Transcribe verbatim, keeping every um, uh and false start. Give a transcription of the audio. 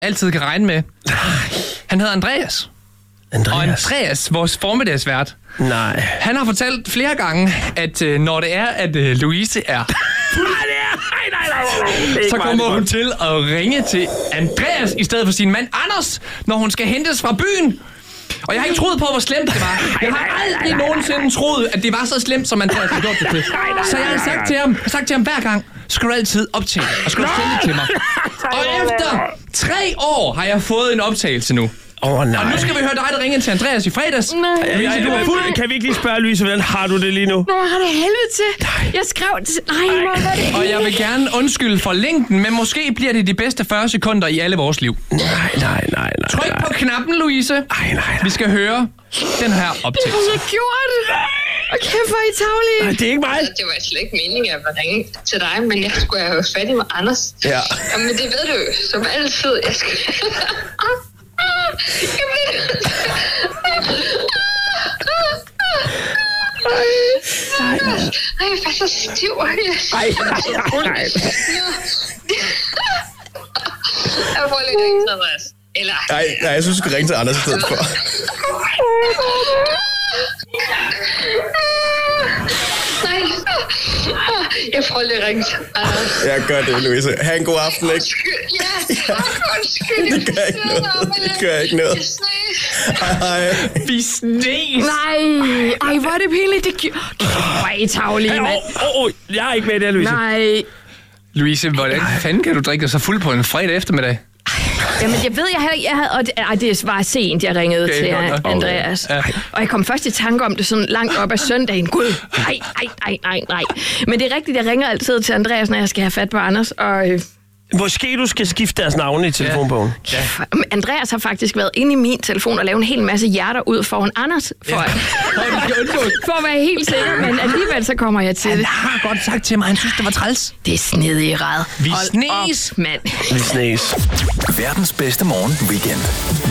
altid kan regne med. Han hedder Andreas. Andreas. Og Andreas, vores formiddagsvært, Nej. han har fortalt flere gange, at øh, når det er, at øh, Louise er fuld, så kommer hun til at ringe til Andreas i stedet for sin mand Anders, når hun skal hentes fra byen. Og jeg har ikke troet på, hvor slemt det var. Jeg har aldrig nogensinde troet, at det var så slemt, som Andreas har gjort det til. Så jeg har sagt til ham, sagt til ham hver gang, skal du altid optage, og skal du sende det til mig. Og efter tre år har jeg fået en optagelse nu. Åh, oh, nej. Og nu skal vi høre dig, der ringe til Andreas i fredags. Nej. Louise, du er fuld. Kan vi ikke lige spørge, Louise, hvordan har du det lige nu? Hvad har det helvede til? Jeg skrev... Nej, hvor var det? Og jeg vil gerne undskylde for længden, men måske bliver det de bedste fyrre sekunder i alle vores liv. Nej, nej, nej, nej. Tryk på knappen, Louise. Nej, nej, nej. Vi skal høre den her optagelse. Jeg gjorde det. Og kæft, hvor I taglige. Nej, det er ikke mig. Det var slet ikke meningen, at jeg ville ringe til dig, men jeg skulle have fat i med Anders. Ja. Jamen, det ved du jo, som altid. Jeg skal... Ej, jeg er faktisk så stiv. Ej, nej, nej. Jeg får lidt ringe til Andreas. Eller... Nej, nej, jeg synes, du skal ringe til Anders i stedet for. Nej. Jeg får lidt ringe til Anders. Jeg gør det, Louise. Ha' en god aften, ikke? Ja, undskyld. Det gør ikke noget. Det gør ikke noget. Hej, hej. Vi snes. Nej. Ej, hvor er det pinligt. Det gjorde... Hvor er I taglige, Åh, mand. åh, åh, jeg er ikke med der, Louise. Nej. Louise, hvordan fanden kan du drikke dig så fuld på en fredag eftermiddag? Jamen, jeg ved, jeg havde... Jeg havde og det, ej, det var sent, jeg ringede Okay, til godt nok. Andreas. Ja. Og jeg kom først i tanke om det sådan langt op ad søndagen. Gud, nej, nej, nej, nej, nej. Men det er rigtigt, jeg ringer altid til Andreas, når jeg skal have fat på Anders. Og øh, Måske du skal skifte deres navne i telefonbogen. Ja. Andreas har faktisk været inde i min telefon og lavet en hel masse hjerter ud foran Anders. For, Ja. at, skal undgå. for at være helt sikker, men alligevel så kommer jeg til Han det. har godt sagt til mig, han synes, det var træls. Det er snedig ræd. Vi Hold snes. op, mand. Vi snes. Verdens bedste morgen weekend.